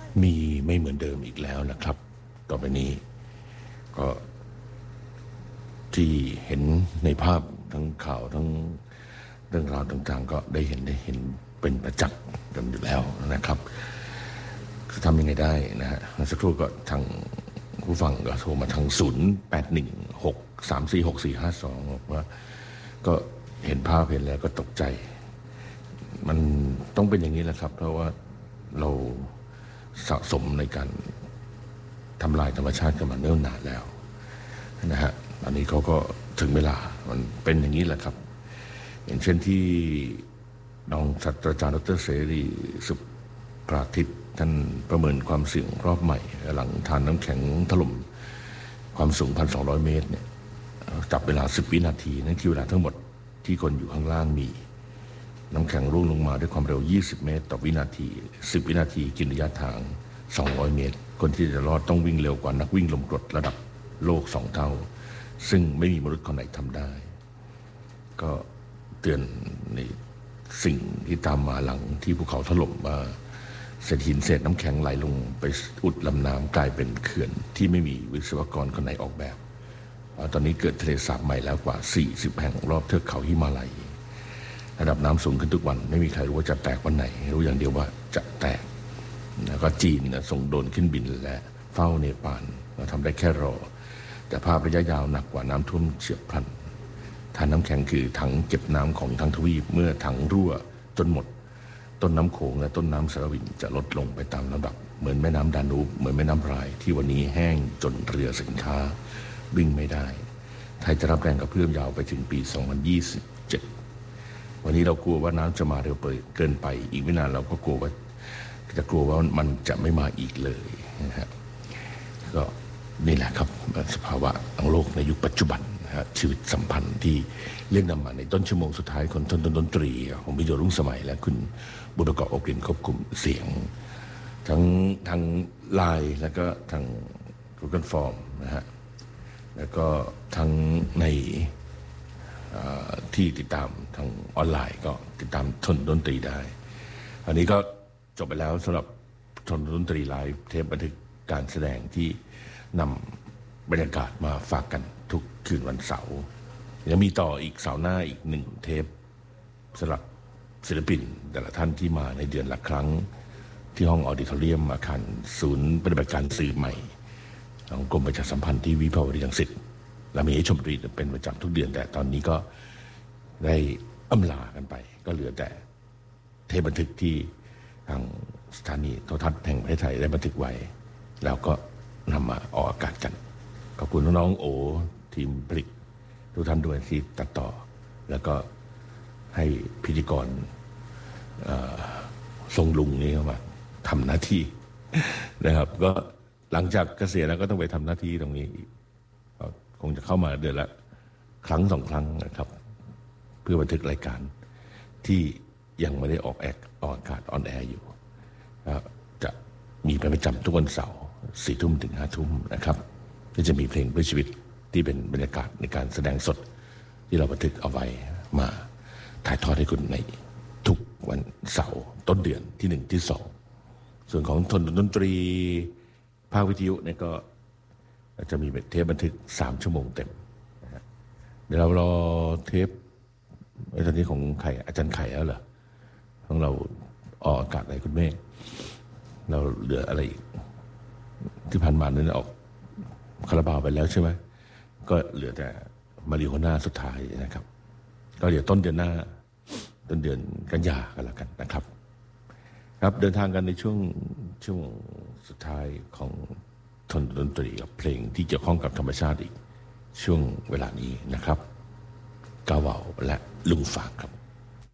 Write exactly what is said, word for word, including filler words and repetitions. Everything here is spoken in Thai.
มีไม่เหมือนเดิมอีกแล้วนะครับต่อไปนี้ก็ที่เห็นในภาพทั้งข่าวทั้งเรื่องราวต่างๆก็ได้เห็นได้เห็นเป็นประจักษ์กันอยู่แล้วนะครับทำยังไงได้นะฮะสักครู่ก็ทางผู้ฟังก็โทรมาทางศูนย์แปดหนึ่งหกสามสี่หกสี่ห้าสองบอกว่าก็เห็นภาพเห็นแล้วก็ตกใจมันต้องเป็นอย่างนี้แหละครับเพราะว่าเราสะสมในการทำลายธรรมชาติกันมาเนิ่นนานแล้วนะฮะอันนี้เขาก็ถึงเวลามันเป็นอย่างนี้แหละครับอย่างเช่นที่รองศาสตราจารย์ดร.เสรีสุปราทิตท่านประเมินความเสี่ยงรอบใหม่หลังทานน้ำแข็งถล่มความสูง หนึ่งพันสองร้อย เมตรเนี่ยจับเวลาสิบวินาทีนั่นคือเวลาทั้งหมดที่คนอยู่ข้างล่างมีน้ำแข็งร่วงลงมาด้วยความเร็วยี่สิบเมตรต่อวินาทีสิบวินาทีกินระยะทางสองร้อยเมตรคนที่จะรอดต้องวิ่งเร็วกว่านักวิ่งลมกรดระดับโลกสองเท่าซึ่งไม่มีมนุษย์คนไหนทำได้ก็เตือนในสิ่งที่ตามมาหลังที่ภูเขาถล่มว่าเศษหินเศษน้ำแข็งไหลลงไปอุดลำน้ำกลายเป็นเขื่อนที่ไม่มีวิศวกรคนไหนออกแบบตอนนี้เกิดทะเลสาบใหม่แล้วกว่าสี่สิบแห่งรอบเทือกเขาหิมาลัยระดับน้ำสูงขึ้นทุกวันไม่มีใครรู้ว่าจะแตกวันไหนรู้อย่างเดียวว่าจะแตกแล้วก็จีนส่งโดรนขึ้นบินและเฝ้าเนปาลเราทำได้แค่รอแต่ภาพระยะยาวหนักกว่าน้ำท่วมเฉียบพลันทานน้ำแข็งคือถังเก็บน้ำของทั้งทวีปเมื่อถังรั่วจนหมดต้นน้ำโขงและต้นน้ำสารวินจะลดลงไปตามลำดับเหมือนแม่น้ำดานูบเหมือนแม่น้ำไรที่วันนี้แห้งจนเรือสินค้าวิ่งไม่ได้ไทยจะรับแรงกระเพื่อมยาวไปถึงปีสองพันยี่สิบเจ็ดวันนี้เรากลัวว่าน้ำจะมาเร็วเกินไปอีกไม่นานเราก็กลัวว่าจะกลัวว่ามันจะไม่มาอีกเลยนะครับก็นี่แหละครับสภาวะของโลกในยุคปัจจุบันนะฮะชีวิตสัมพันธ์ที่เรียกนำมาในต้นชั่วโมงสุดท้ายคนต้นดนตรีของพิโยรุ่งสมัยและคุณบุตรเกาะอบกลิ่นควบคุมเสียงทั้งทางไลน์แล้วก็ทาง Google Form นะฮะแล้วก็ทั้งในที่ติดตามทางออนไลน์ก็ติดตามทนดนตรีได้อันนี้ก็จบไปแล้วสำหรับทนดนตรีไลฟ์เทปบันทึกการแสดงที่นำบรรยากาศมาฝากกันทุกคืนวันเสาร์ยังมีต่ออีกเสาร์หน้าอีกหนึ่งเทปสำหรับศิลปินแต่ละท่านที่มาในเดือนละครั้งที่ห้องออดิทอเรียมอาคารศูนย์ปฏิบัติการสื่อใหม่ของกรมประชาสัมพันธ์ที่วิภาวดีรังสิตและมีให้ชมฟรีเป็นประจำทุกเดือนแต่ตอนนี้ก็ได้อำลากันไปก็เหลือแต่เทปบันทึกที่ทางสถานีโทรทัศน์แห่งประเทศไทยได้บันทึกไว้แล้วก็นำมาออกอากาศกันขอบคุณน้องๆโอทีมผลิตทุกท่านด้วยที่ตัดต่อแล้วก็ให้พิธีกรทรงลุงนี้เข้ามาทำหน้าที่นะครับก็หลังจากเกษียณแล้วก็ต้องไปทำหน้าที่ตรงนี้คงจะเข้ามาเดือนละครั้งสองครั้งนะครับเพื่อบันทึกรายการที่ยังไม่ได้ออกแอร์ออกอากาศออนแอร์อยู่จะมีเป็นประจำทุกวันเสาร์สี่ทุ่มถึงห้าทุ่มนะครับก็จะมีเพลงเพื่อชีวิตที่เป็นบรรยากาศในการแสดงสดที่เราบันทึกเอาไว้มาถ่ายทอดให้คุณในทุกวันเสาร์ต้นเดือนที่หนึ่งที่สองส่วนของทนดนตรีภาควิทยุเนี่ยก็จะมีเทปบันทึกสามชั่วโมงเต็มเดี๋ยวเรารอเทปไอ้ตอนนี้ของไข่อาจารย์ไข่แล้วเหรอของเราออกอากาศอะไรคุณเมฆเราเหลืออะไรที่ผ่านมานั้นออกคาราบาวไปแล้วใช่ไหมก็เหลือแต่มาริโอน่าสุดท้ายนะครับก็เดี๋ยวต้นเดือนหน้าต้นเดือนกันยากันแล้วกันนะครับครับเดินทางกันในช่วงช่วงสุดท้ายของทนดนตรีกับเพลงที่เกี่ยวข้องกับธรรมชาติอีกช่วงเวลานี้นะครับกาวาวและลุงฝากครับ